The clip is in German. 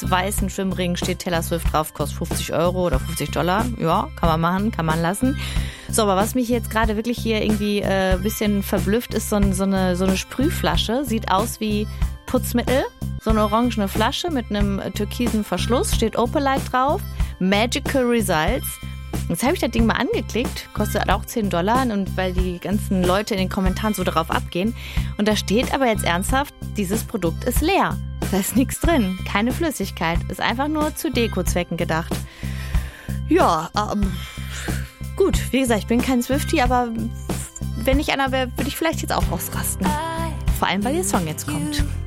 weiß-weißen Schwimmring steht Taylor Swift drauf, kostet €50 oder $50. Ja, kann man machen, kann man lassen. So, aber was mich jetzt gerade wirklich hier irgendwie ein bisschen verblüfft, ist so eine Sprühflasche. Sieht aus wie Putzmittel. So eine orangene Flasche mit einem türkisen Verschluss, steht Opalite drauf. Magical Results. Jetzt habe ich das Ding mal angeklickt, kostet auch $10 und weil die ganzen Leute in den Kommentaren so darauf abgehen. Und da steht aber jetzt ernsthaft, dieses Produkt ist leer. Da ist nichts drin, keine Flüssigkeit. Ist einfach nur zu Dekozwecken gedacht. Ja, gut, wie gesagt, ich bin kein Swiftie, aber wenn ich einer wäre, würde ich vielleicht jetzt auch ausrasten. Vor allem, weil der Song jetzt kommt.